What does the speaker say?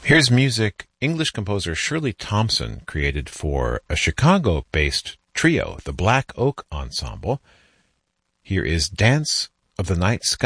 Here's music English composer Shirley Thompson created for a Chicago-based trio, the Black Oak Ensemble. Here is Dance of the Night Sky.